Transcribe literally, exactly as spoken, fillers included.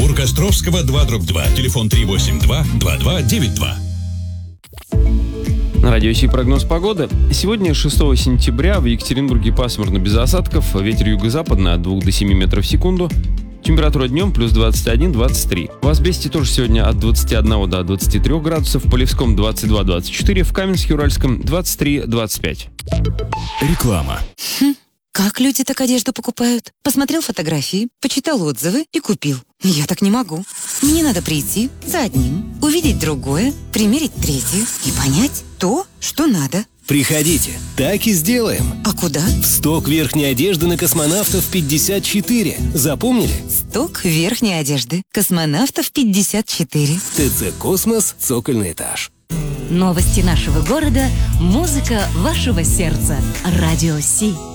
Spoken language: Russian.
Бургостровского два дробь два. Телефон три восемь два два два девять два. На радио Си прогноз погоды. Сегодня, шестого сентября, в Екатеринбурге пасмурно без осадков, ветер юго-западный от двух до семи метров в секунду. Температура днем плюс двадцать один - двадцать три. В Асбесте тоже сегодня от двадцати одного до двадцати трёх градусов, в Полевском двадцать два - двадцать четыре, в Каменске-Уральском двадцать три - двадцать пять. Реклама. Хм, как люди так одежду покупают? Посмотрел фотографии, почитал отзывы и купил. Я так не могу. Мне надо прийти за одним, увидеть другое, примерить третье и понять то, что надо. Приходите, так и сделаем. А куда? В сток верхней одежды на Космонавтов пятьдесят четыре. Запомнили? Сток верхней одежды. Космонавтов пятьдесят четыре. ТЦ «Космос», цокольный этаж. Новости нашего города, музыка вашего сердца. Радио Си.